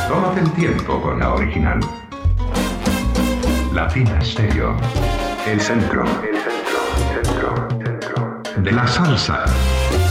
Tómate el tiempo con la original. Latina Stereo. El centro de la salsa.